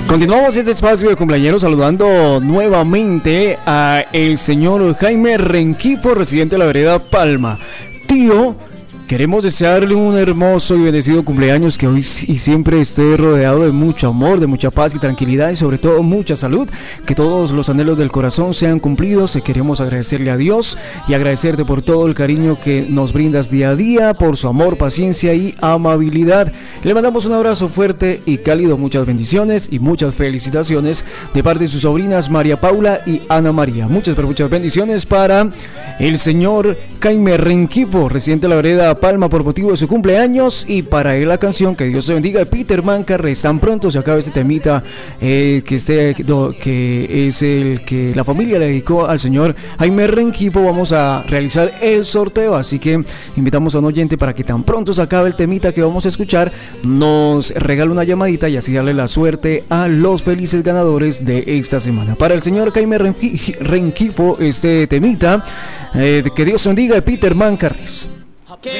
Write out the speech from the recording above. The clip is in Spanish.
Continuamos este espacio de cumpleaños saludando nuevamente a el señor Jaime Renquifo, residente de la vereda Palma. Tío, queremos desearle un hermoso y bendecido cumpleaños, que hoy y siempre esté rodeado de mucho amor, de mucha paz y tranquilidad, y sobre todo mucha salud, que todos los anhelos del corazón sean cumplidos. Queremos agradecerle a Dios y agradecerte por todo el cariño que nos brindas día a día, por su amor, paciencia y amabilidad. Le mandamos un abrazo fuerte y cálido, muchas bendiciones y muchas felicitaciones de parte de sus sobrinas María Paula y Ana María. Muchas bendiciones para el señor Jaime Renquifo, residente de la vereda Palma, por motivo de su cumpleaños, y para él la canción Que Dios te bendiga de Peter Mancarres. Tan pronto se acaba este temita que es el que la familia le dedicó al señor Jaime Renquifo, vamos a realizar el sorteo, así que invitamos a un oyente para que tan pronto se acabe el temita que vamos a escuchar, nos regale una llamadita y así darle la suerte a los felices ganadores de esta semana. Para el señor Jaime Renquifo, este temita, Que Dios te bendiga de Peter Mancarres.